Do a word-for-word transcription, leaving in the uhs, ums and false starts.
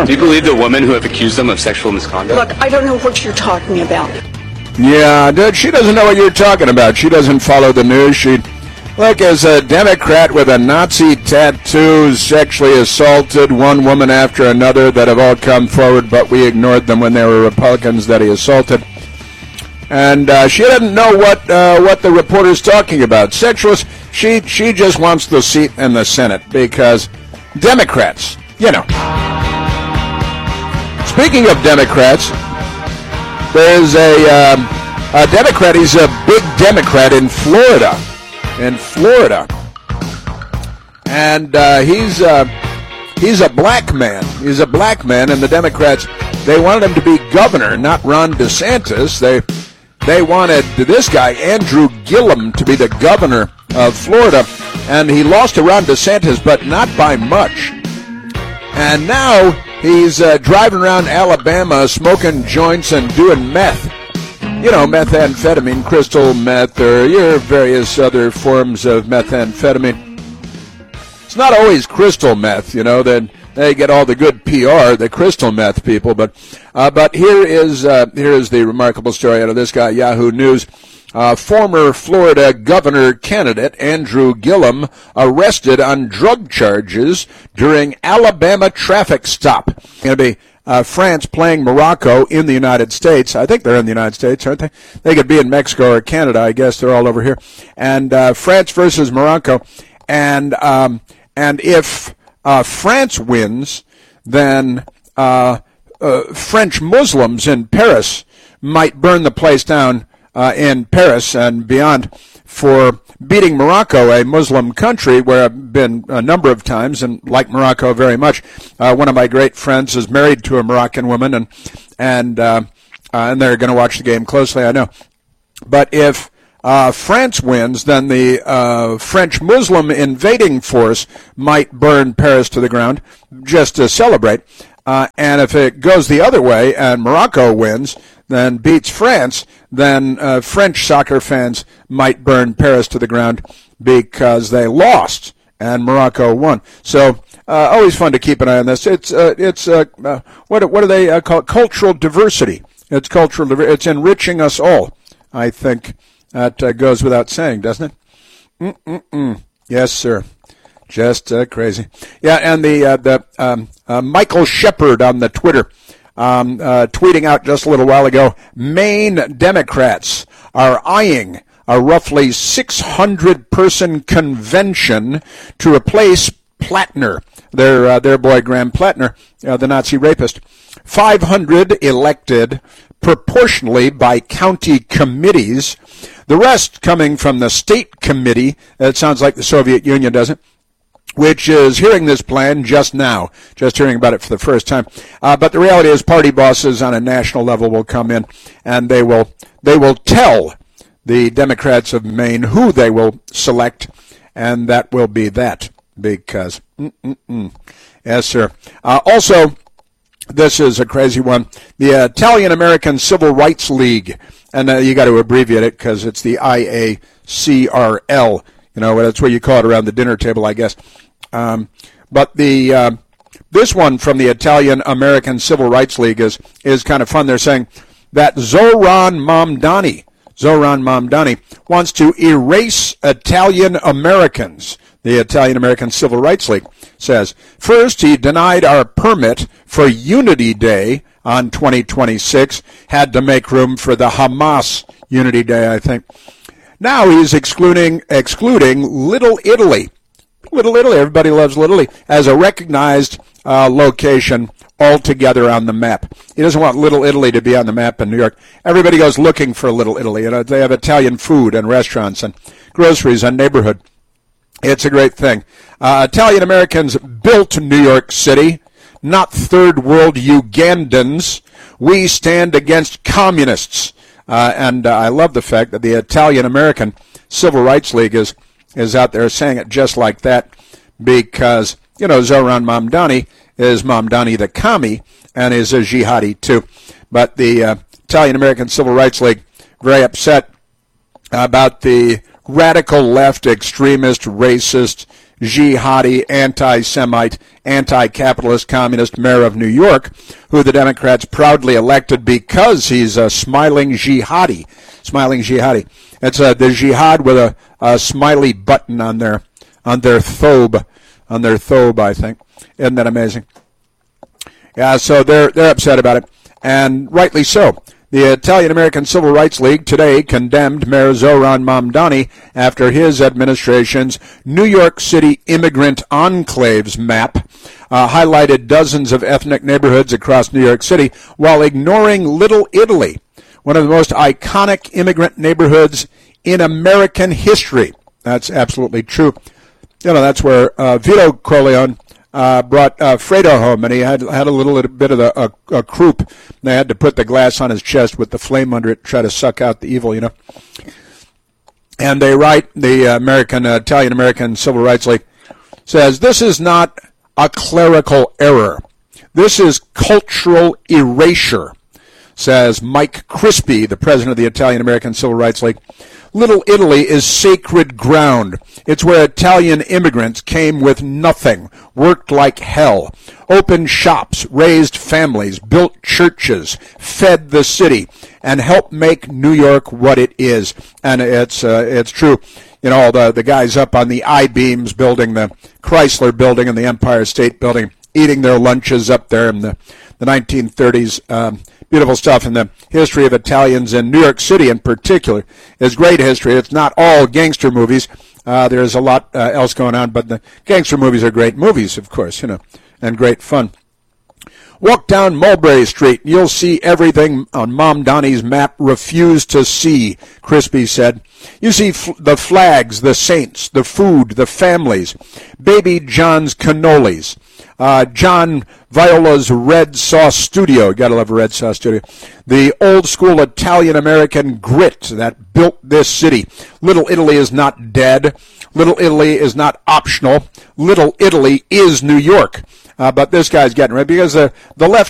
Do you believe the women who have accused them of sexual misconduct? Look, I don't know what you're talking about. Yeah, dude, she doesn't know what you're talking about. She doesn't follow the news. She, look, as a Democrat with a Nazi tattoo, sexually assaulted one woman after another that have all come forward, but we ignored them when they were Republicans that he assaulted. And uh, she doesn't know what uh, what the reporter's talking about. Sexualist, she she just wants the seat in the Senate because Democrats, you know. Speaking of Democrats, there's a, um, a Democrat. He's a big Democrat in Florida, in Florida, and uh, he's uh, he's a black man. He's a black man, and the Democrats, they wanted him to be governor, not Ron DeSantis. They they wanted this guy Andrew Gillum to be the governor of Florida, and he lost to Ron DeSantis, but not by much. And now he's uh, driving around Alabama smoking joints and doing meth. You know, methamphetamine, crystal meth, or your various other forms of methamphetamine. It's not always crystal meth, you know, that they get all the good P R, the crystal meth people. But uh, but here is uh, here is the remarkable story out of this guy, Yahoo News. Uh, former Florida governor candidate Andrew Gillum arrested on drug charges during Alabama traffic stop. Going to be uh, France playing Morocco in the United States. I think they're in the United States, aren't they? They could be in Mexico or Canada. I guess they're all over here. And uh, France versus Morocco. And um, and if uh, France wins, then uh, uh, French Muslims in Paris might burn the place down. Uh, in Paris and beyond for beating Morocco, a Muslim country where I've been a number of times and like Morocco very much. Uh, one of my great friends is married to a Moroccan woman, and and uh, uh, and they're going to watch the game closely, I know. But if uh, France wins, then the uh, French Muslim invading force might burn Paris to the ground just to celebrate. Uh, and if it goes the other way and Morocco wins, then beats France, then uh, French soccer fans might burn Paris to the ground because they lost and Morocco won. So uh, always fun to keep an eye on this. It's uh, it's uh, uh, what what do they uh, call it? Cultural diversity. It's cultural. Diver- it's enriching us all. I think that uh, goes without saying, doesn't it? Mm-mm-mm. Yes, sir. Just uh, crazy. Yeah, and the uh, the um, uh, Michael Shepard on the Twitter. Um, uh, tweeting out just a little while ago, Maine Democrats are eyeing a roughly six hundred person convention to replace Plattner, their uh, their boy Graham Plattner, uh, the Nazi rapist. five hundred elected proportionally by county committees, the rest coming from the state committee. It sounds like the Soviet Union, doesn't it? Which is hearing this plan just now, just hearing about it for the first time. Uh, but the reality is party bosses on a national level will come in and they will they will tell the Democrats of Maine who they will select, and that will be that because, mm-mm-mm. Yes, sir. Uh, also, this is a crazy one, the Italian-American Civil Rights League, and uh, you got to abbreviate it because it's the I A C R L. You know, that's what you call it around the dinner table, I guess. Um, but the uh, this one from the Italian American Civil Rights League is is kind of fun. They're saying that Zoran Mamdani, Zoran Mamdani wants to erase Italian Americans. The Italian American Civil Rights League says, first, he denied our permit for Unity Day on twenty twenty-six, had to make room for the Hamas Unity Day, I think. Now he's excluding excluding Little Italy. Little Italy, everybody loves Little Italy, as a recognized uh, location altogether on the map. He doesn't want Little Italy to be on the map in New York. Everybody goes looking for Little Italy. You know, they have Italian food and restaurants and groceries and neighborhood. It's a great thing. Uh, Italian Americans built New York City, not third world Ugandans. We stand against communists. Uh, and uh, I love the fact that the Italian-American Civil Rights League is is out there saying it just like that because, you know, Zoran Mamdani is Mamdani the commie and is a jihadi too. But the uh, Italian-American Civil Rights League, very upset about the radical left, extremist, racist jihadi, anti-Semite, anti-capitalist, communist mayor of New York, who the Democrats proudly elected because he's a smiling jihadi. Smiling jihadi. It's uh, the jihad with a, a smiley button on their on their thobe, on their thobe, I think. Isn't that amazing? Yeah, so they're they're upset about it, and rightly so. The Italian-American Civil Rights League today condemned Mayor Zoran Mamdani after his administration's New York City immigrant enclaves map uh, highlighted dozens of ethnic neighborhoods across New York City while ignoring Little Italy, one of the most iconic immigrant neighborhoods in American history. That's absolutely true. You know, that's where uh, Vito Corleone Uh, brought uh, Fredo home, and he had had a little, little bit of the, a, a croup. They had to put the glass on his chest with the flame under it to try to suck out the evil, you know. And they write, the American, uh, Italian-American Civil Rights League says, this is not a clerical error. This is cultural erasure, says Mike Crispy, the president of the Italian-American Civil Rights League. Little Italy is sacred ground. It's where Italian immigrants came with nothing, worked like hell, opened shops, raised families, built churches, fed the city, and helped make New York what it is. And it's uh, it's true. You know, the, the guys up on the I-beams building the Chrysler Building and the Empire State Building, eating their lunches up there in the, the nineteen thirties. Um, beautiful stuff. And the history of Italians in New York City in particular is great history. It's not all gangster movies. Uh, there's a lot uh, else going on, but the gangster movies are great movies, of course, you know, and great fun. Walk down Mulberry Street. You'll see everything on Mamdani's map refuse to see, Crispy said. You see f- the flags, the saints, the food, the families, Baby John's cannolis, uh, John Viola's Red Sauce Studio. You gotta love a Red Sauce Studio. The old school Italian-American grit that built this city. Little Italy is not dead. Little Italy is not optional. Little Italy is New York. Uh, but this guy's getting rid because the, the left